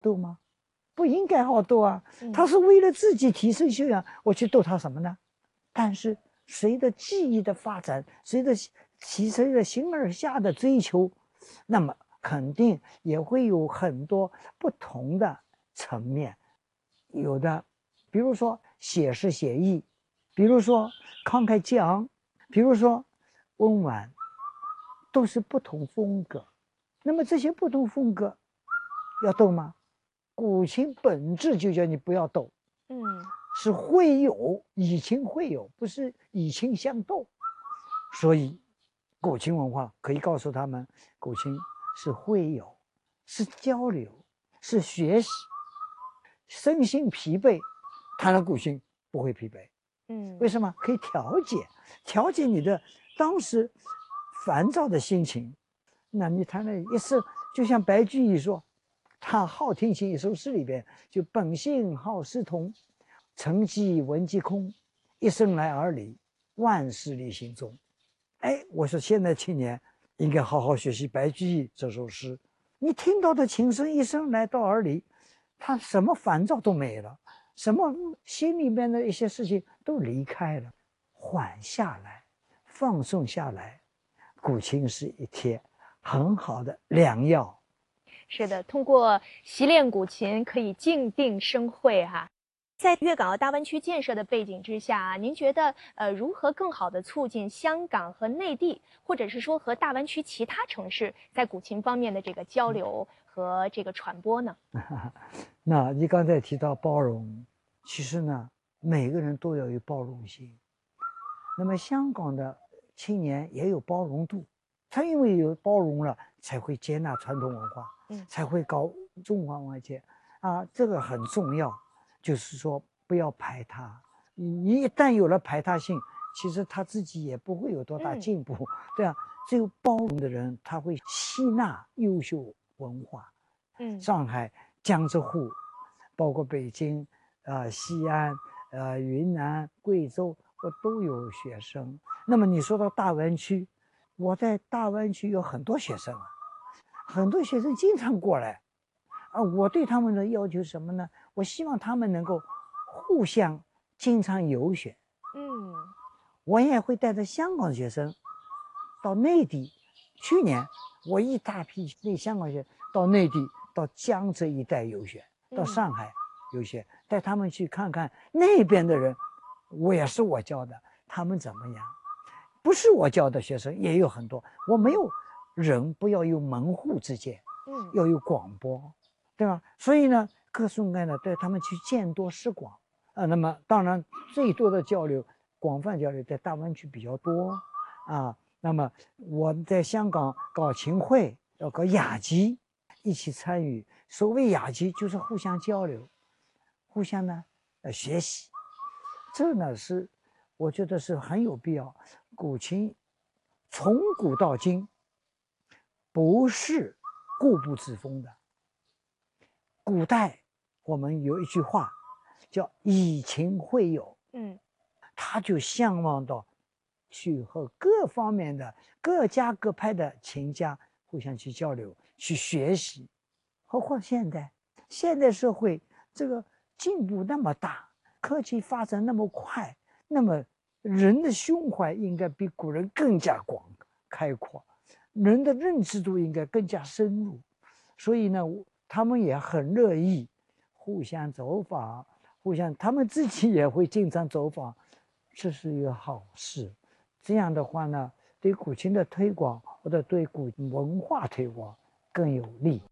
斗吗？不应该好斗啊！他是为了自己提升修养，我去斗他什么呢？但是随着技艺的发展，随着形而下的追求，那么肯定也会有很多不同的层面。有的，比如说写实写意，比如说慷慨激昂，比如说温婉，都是不同风格。那么这些不同风格要斗吗？古琴本质就叫你不要斗，是会友，以情会友，不是以情相斗。所以古琴文化可以告诉他们，古琴是会友，是交流，是学习。身心疲惫，弹了古琴不会疲惫。为什么？可以调节你的当时烦躁的心情。那你弹了一首，就像白居易说，他《好听琴》一首诗里边，就本性好诗同，沉寂闻即空，一生来而立，万事立心中。哎，我说现在青年应该好好学习白居易这首诗。你听到的琴声一生来到而离，他什么烦躁都没了，什么心里面的一些事情都离开了，缓下来，放松下来。古琴是一帖很好的良药。 是的，通过习练古琴可以静定生慧哈。在粤港澳大湾区建设的背景之下，您觉得如何更好地促进香港和内地，或者是说和大湾区其他城市在古琴方面的这个交流和这个传播呢？ 那你刚才提到包容，其实呢，每个人都要有包容心。那么香港的青年也有包容度，他因为有包容了，才会接纳传统文化，才会搞中华外界啊，这个很重要。就是说不要排他，你一旦有了排他性，其实他自己也不会有多大进步，对啊。只有包容的人，他会吸纳优秀文化。上海、江浙沪，包括北京、西安、云南、贵州，我都有学生。那么你说到大湾区，我在大湾区有很多学生啊，很多学生经常过来。我对他们的要求是什么呢？我希望他们能够互相经常游学。我也会带着香港学生到内地。去年我一大批香港学生到内地，到江浙一带游学，到上海游学，带他们去看看那边的人，也是我教的，他们怎么样？不是我教的学生也有很多。我没有人不要有门户之见，要有广播。对吧？所以呢，各种各样的带他们去见多识广，那么当然最多的交流，广泛交流在大湾区比较多啊。那么我在香港搞琴会，要搞雅集，一起参与。所谓雅集就是互相交流，互相呢学习，这呢是我觉得是很有必要。古琴从古到今不是固步自封的。古代我们有一句话叫以琴会友，他就向往到去和各方面的各家各派的琴家互相去交流，去学习。何况现代社会这个进步那么大，科技发展那么快，那么人的胸怀应该比古人更加开阔，人的认知度应该更加深入。所以呢，他们也很乐意互相走访，他们自己也会经常走访，这是一个好事。这样的话呢，对古琴的推广或者对古文化推广更有利。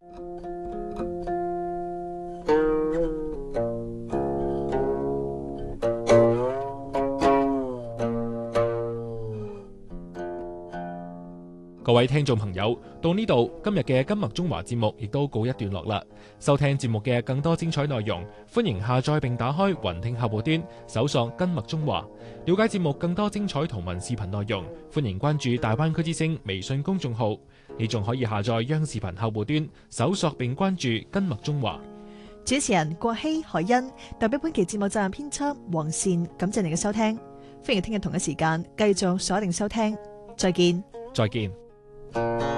各位聽眾朋友，到呢度今日嘅金麥中華節目亦都告一段落啦。收聽節目嘅更多精彩內容，歡迎下載並打開雲聽客戶端，搜索金麥中華，了解節目更多精彩圖文視頻內容。歡迎關注大灣區之聲微信公眾號，你仲可以下載央視頻客戶端，搜索並關注金麥中華。 主持人郭希、海欣，代表本期節目責任編輯黃善，感謝你嘅收聽。歡迎聽日同一時間繼續鎖定收聽，再見。 再見。